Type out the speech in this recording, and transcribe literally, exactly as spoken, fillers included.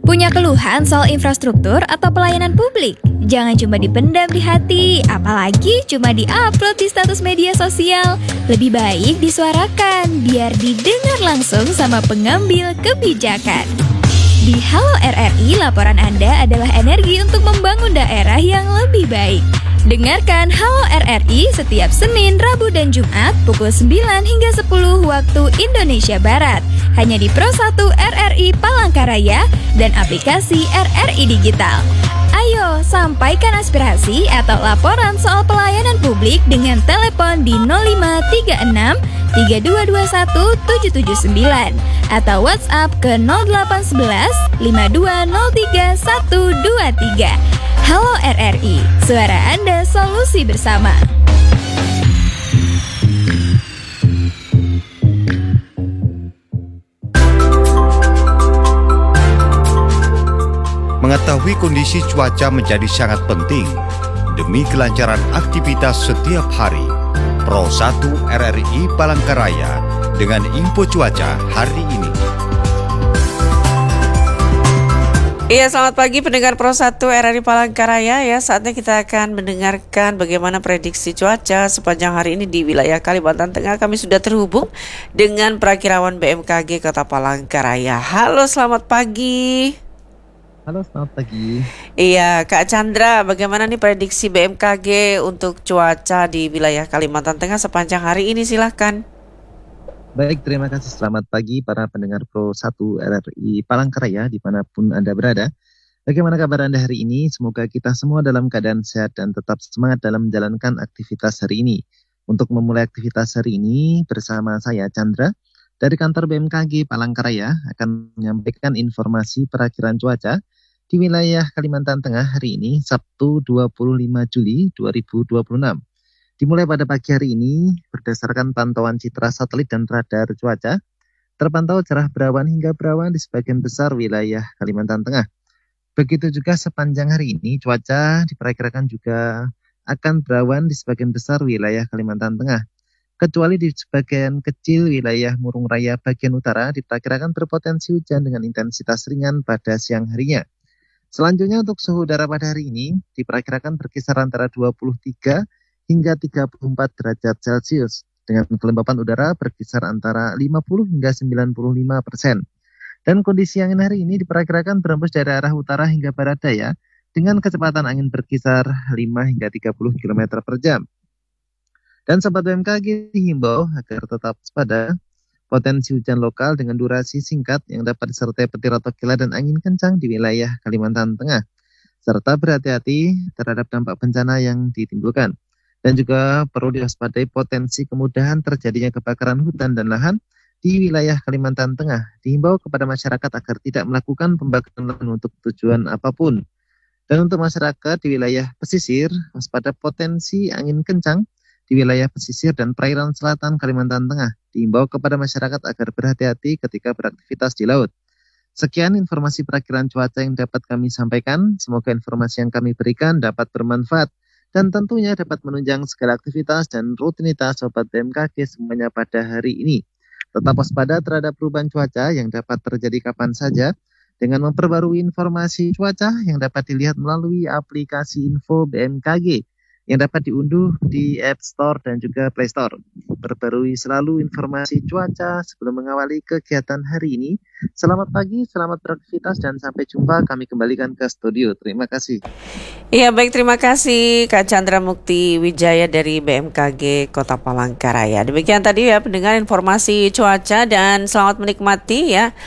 Punya keluhan soal infrastruktur atau pelayanan publik? Jangan cuma dipendam di hati, apalagi cuma di-upload di status media sosial. Lebih baik disuarakan, biar didengar langsung sama pengambil kebijakan. Di Halo R R I, laporan Anda adalah energi untuk membangun daerah yang lebih baik. Dengarkan Halo R R I setiap Senin, Rabu, dan Jumat pukul sembilan hingga sepuluh waktu Indonesia Barat. Hanya di Pro satu R R I Palangkaraya dan aplikasi R R I Digital. Ayo, sampaikan aspirasi atau laporan soal pelayanan publik dengan telepon di nol lima tiga enam tiga dua dua satu tujuh tujuh sembilan atau WhatsApp ke nol delapan satu satu lima dua nol tiga satu dua tiga. Halo R R I, suara Anda, solusi bersama. Mengetahui kondisi cuaca menjadi sangat penting demi kelancaran aktivitas setiap hari. Pro satu R R I Palangkaraya dengan info cuaca hari ini. Iya, selamat pagi pendengar Pro satu R R I Palangkaraya ya. Saatnya kita akan mendengarkan bagaimana prediksi cuaca sepanjang hari ini di wilayah Kalimantan Tengah. Kami sudah terhubung dengan Prakirawan B M K G Kota Palangkaraya. Halo, selamat pagi. Halo, selamat pagi. Iya, Kak Chandra, bagaimana nih prediksi B M K G untuk cuaca di wilayah Kalimantan Tengah sepanjang hari ini? Silahkan. Baik, terima kasih. Selamat pagi para pendengar Pro satu R R I Palangkaraya dimanapun Anda berada. Bagaimana kabar Anda hari ini? Semoga kita semua dalam keadaan sehat dan tetap semangat dalam menjalankan aktivitas hari ini. Untuk memulai aktivitas hari ini bersama saya Chandra dari kantor B M K G Palangkaraya akan menyampaikan informasi perakhiran cuaca di wilayah Kalimantan Tengah hari ini, Sabtu dua puluh lima Juli dua ribu dua puluh enam. Dimulai pada pagi hari ini, berdasarkan pantauan citra satelit dan radar cuaca, terpantau cerah berawan hingga berawan di sebagian besar wilayah Kalimantan Tengah. Begitu juga sepanjang hari ini, cuaca diperkirakan juga akan berawan di sebagian besar wilayah Kalimantan Tengah. Kecuali di sebagian kecil wilayah Murung Raya bagian utara, diperkirakan berpotensi hujan dengan intensitas ringan pada siang harinya. Selanjutnya untuk suhu udara pada hari ini diperkirakan berkisar antara dua puluh tiga hingga tiga puluh empat derajat Celcius dengan kelembapan udara berkisar antara lima puluh hingga sembilan puluh lima persen. Dan kondisi angin hari ini diperkirakan berembus dari arah utara hingga barat daya dengan kecepatan angin berkisar lima hingga tiga puluh kilometer per jam. Dan Sobat B M K G dihimbau agar tetap waspada potensi hujan lokal dengan durasi singkat yang dapat disertai petir atau kilat dan angin kencang di wilayah Kalimantan Tengah. Serta berhati-hati terhadap dampak bencana yang ditimbulkan. Dan juga perlu diwaspadai potensi kemudahan terjadinya kebakaran hutan dan lahan di wilayah Kalimantan Tengah. Dihimbau kepada masyarakat agar tidak melakukan pembakaran lahan untuk tujuan apapun. Dan untuk masyarakat di wilayah pesisir, waspada potensi angin kencang di wilayah pesisir dan perairan selatan Kalimantan Tengah. Diimbau kepada masyarakat agar berhati-hati ketika beraktivitas di laut. Sekian informasi perakhiran cuaca yang dapat kami sampaikan. Semoga informasi yang kami berikan dapat bermanfaat dan tentunya dapat menunjang segala aktivitas dan rutinitas Sobat B M K G semuanya pada hari ini. Tetap waspada terhadap perubahan cuaca yang dapat terjadi kapan saja dengan memperbarui informasi cuaca yang dapat dilihat melalui aplikasi Info B M K G yang dapat diunduh di App Store dan juga Play Store. Perbarui selalu informasi cuaca sebelum mengawali kegiatan hari ini. Selamat pagi, selamat beraktivitas, dan sampai jumpa. Kami kembalikan ke studio. Terima kasih. Iya, baik, terima kasih Kak Chandra Mukti Wijaya dari B M K G Kota Palangkaraya. Demikian tadi ya pendengar informasi cuaca dan selamat menikmati ya.